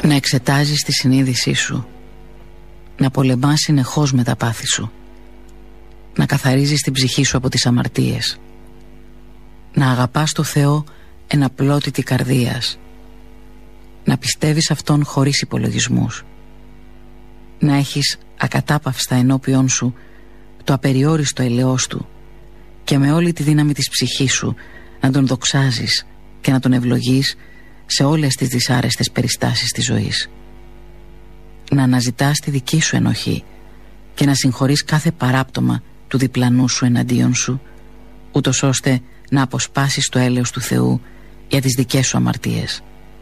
Να εξετάζεις τη συνείδησή σου, να πολεμάς συνεχώς με τα πάθη σου, να καθαρίζεις την ψυχή σου από τις αμαρτίες, να αγαπάς το Θεό εναπλότητη καρδίας, να πιστεύεις Αυτόν χωρίς υπολογισμούς, να έχεις ακατάπαυστα ενώπιον σου το απεριόριστο ελαιός Του και με όλη τη δύναμη της ψυχής σου να Τον δοξάζεις και να Τον ευλογείς σε όλες τις δυσάρεστες περιστάσεις της ζωής. Να αναζητάς τη δική σου ενοχή και να συγχωρείς κάθε παράπτωμα του διπλανού σου εναντίον σου, ούτως ώστε να αποσπάσεις το έλεος του Θεού για τις δικές σου αμαρτίες.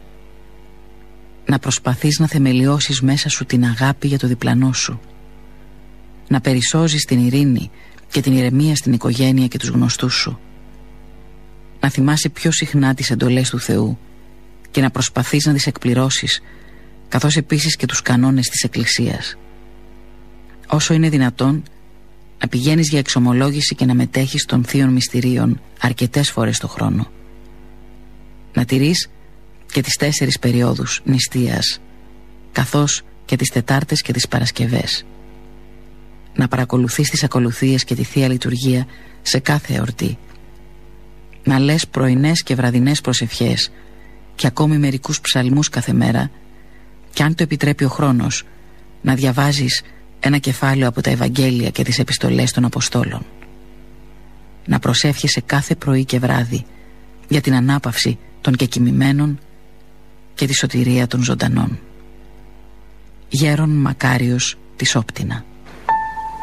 Να προσπαθείς να θεμελιώσεις μέσα σου την αγάπη για το διπλανό σου, να περισσώζεις την ειρήνη και την ηρεμία στην οικογένεια και τους γνωστούς σου, να θυμάσαι πιο συχνά τις εντολές του Θεού και να προσπαθείς να τις εκπληρώσεις, καθώς επίσης και τους κανόνες της Εκκλησίας. Όσο είναι δυνατόν, να πηγαίνεις για εξομολόγηση και να μετέχεις των θείων μυστηρίων αρκετές φορές το χρόνο. Να τηρείς και τις 4 περιόδους νηστείας, καθώς και τις Τετάρτες και τις Παρασκευές. Να παρακολουθείς τις ακολουθίες και τη Θεία Λειτουργία σε κάθε εορτή. Να λες πρωινές και βραδινές προσευχές και ακόμη μερικούς ψαλμούς κάθε μέρα, και αν το επιτρέπει ο χρόνος, να διαβάζεις ένα κεφάλαιο από τα Ευαγγέλια και τις επιστολές των Αποστόλων. Να προσεύχεσαι κάθε πρωί και βράδυ για την ανάπαυση των κεκοιμημένων και τη σωτηρία των ζωντανών. Γέρον Μακάριος της Όπτινα.